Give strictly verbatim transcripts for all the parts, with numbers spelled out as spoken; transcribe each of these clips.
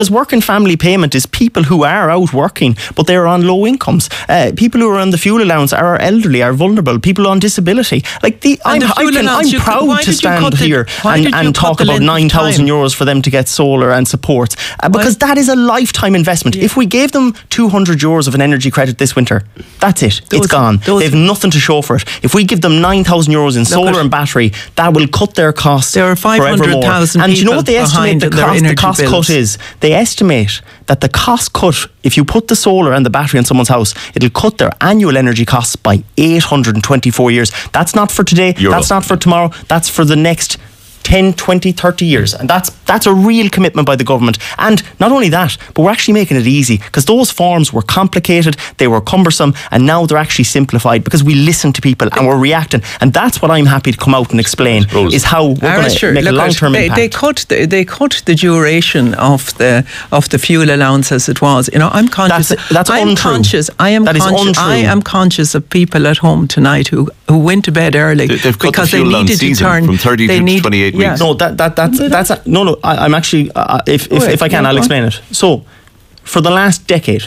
working family payment is people who are out working, but they're on low incomes. Uh, people who are on the fuel allowance are elderly, are vulnerable, people on disability. Like the, I'm, the I can, I'm you, proud to stand here the, and, and talk about nine thousand euros for them to get solar and support, uh, because that is a lifetime investment. Yeah. If we gave them two hundred euros of an energy credit this winter, that's it. Those, it's gone. They have nothing to show for it. If we give them nine thousand euros in solar and battery, that will cut their costs. There are five hundred thousand and you know what they estimate the cost, the cost cut is? They estimate that the cost cut, if you put the solar and the battery in someone's house, it'll cut their annual energy costs by eight hundred twenty-four years. That's not for today, Euro. That's not for tomorrow, that's for the next ten, twenty, thirty years. And that's that's a real commitment by the government. And not only that, but we're actually making it easy, because those forms were complicated, they were cumbersome, and now they're actually simplified because we listen to people and we're reacting. And that's what I'm happy to come out and explain, is how we're going to make a long-term they, impact. They cut the, they cut the duration of the of the fuel allowance as it was. You know, I'm conscious. That's, that's I'm untrue. conscious. I am that conscious. Is untrue. I am conscious of people at home tonight who, who went to bed early they, they've cut because the fuel they needed to turn from thirty to need, twenty-eight yeah. weeks. No, that that that's that's a, no no. I, I'm actually uh, if if, if I can, I'll explain it. So, for the last decade,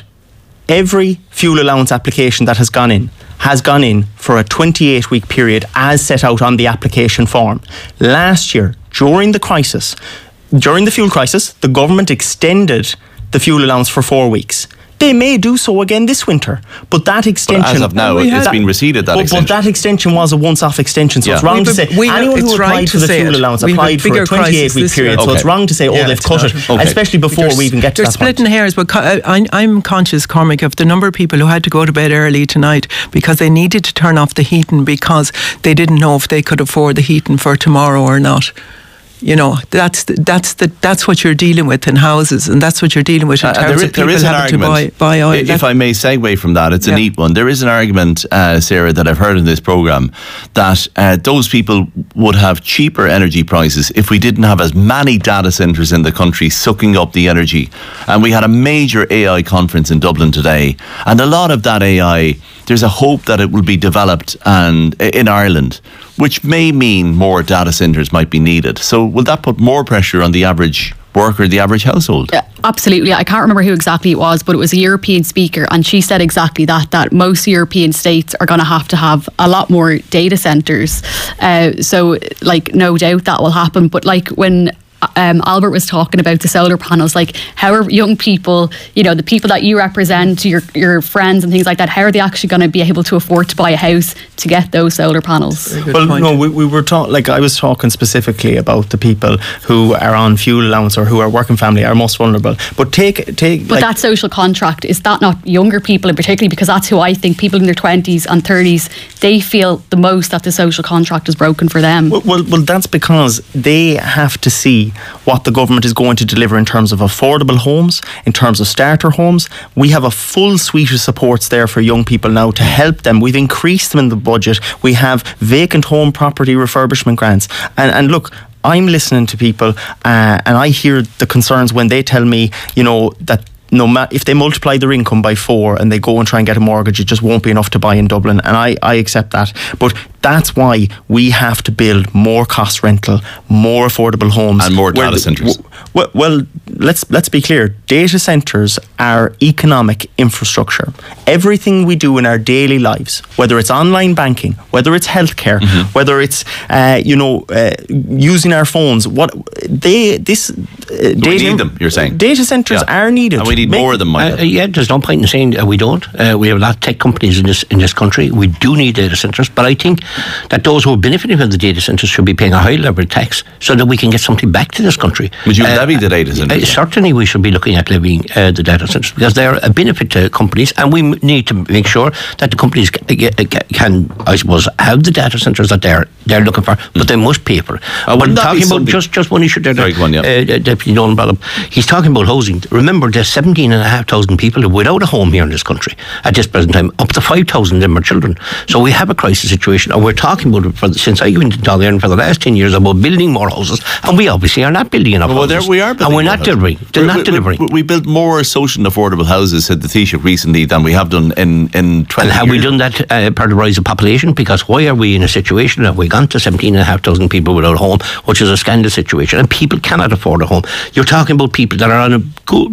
every fuel allowance application that has gone in has gone in for a twenty-eight week period as set out on the application form. Last year, during the crisis, during the fuel crisis, the government extended the fuel allowance for four weeks. They may do so again this winter, but that extension... But as of now, it's that, been receded, that but, extension. But that extension was a once-off extension, so yeah. it's wrong we, to say... We, anyone who applied right for the fuel allowance applied for a twenty-eight week period, okay. so it's wrong to say, oh, yeah, they've cut not. it, okay. especially before There's, we even get to that point. They're splitting hairs, but I, I'm conscious, Cormac, of the number of people who had to go to bed early tonight because they needed to turn off the heating because they didn't know if they could afford the heating for tomorrow or not. You know, that's the, that's the that's what you're dealing with in houses, and that's what you're dealing with in uh, terms there is, of people there is having an argument, to buy, buy oil. If that, I may segue from that, it's a yeah. neat one. There is an argument, uh, Sarah, that I've heard in this programme that uh, those people would have cheaper energy prices if we didn't have as many data centres in the country sucking up the energy. And we had a major A I conference in Dublin today, and a lot of that A I, there's a hope that it will be developed and in Ireland, which may mean more data centres might be needed. So will that put more pressure on the average worker, the average household? Yeah, absolutely. I can't remember who exactly it was, but it was a European speaker, and she said exactly that, that most European states are going to have to have a lot more data centres. Uh, so, like, no doubt that will happen. But, like, when Um, Albert was talking about the solar panels, like how are young people, you know, the people that you represent, your your friends and things like that, how are they actually going to be able to afford to buy a house to get those solar panels? Well, point. no, we, we were talking, like I was talking specifically about the people who are on fuel allowance or who are working family, are most vulnerable. But take, take. But like, that social contract, is that not younger people in particular? Because that's who I think, people in their twenties and thirties, they feel the most that the social contract is broken for them. Well, well, well that's because they have to see what the government is going to deliver in terms of affordable homes, in terms of starter homes. We have a full suite of supports there for young people now to help them. We've increased them in the budget. We have vacant home property refurbishment grants. And, and look, I'm listening to people uh, and I hear the concerns when they tell me, you know, that no matter if they multiply their income by four and they go and try and get a mortgage, it just won't be enough to buy in Dublin. And I, I accept that. But that's why we have to build more cost rental, more affordable homes. And more data centres. Well, well, let's let's be clear. Data centres are economic infrastructure. Everything we do in our daily lives, whether it's online banking, whether it's healthcare, mm-hmm. whether it's uh, you know uh, using our phones, what they this uh, data, we need them. You're saying data centres yeah. are needed. And we need Make, more of them. Uh, yeah, there's no point in saying that we don't. Uh, we have a lot of tech companies in this in this country. We do need data centres, but I think that those who are benefiting from the data centres should be paying a high level of tax so that we can get something back to this country. Would you uh, levy the data centres? Uh, certainly we should be looking at levying uh, the data centres because they're a benefit to companies, and we m- need to make sure that the companies can, can I suppose, have the data centres that they're they're looking for, but they must pay for it. Uh, but talking about just, just one issue there, Sorry, one, yeah. uh, Deputy Nolan brought up, he's talking about housing. Remember, there's seventeen and a half thousand people without a home here in this country at this present time. Up to five thousand of them are children. So we have a crisis situation, or we're talking about it for the, since I went into Ireland for the last ten years about building more houses, and we obviously are not building enough well, houses. There we are building and we're more not houses. delivering. They're we, not we, delivering. We, we built more social and affordable houses, said the Taoiseach recently, than we have done in, in twenty And have years. we done that uh, part of the rise of population? Because why are we in a situation that we gone to seventeen and a half thousand people without a home, which is a scandalous situation, and people cannot afford a home. You're talking about people that are on a good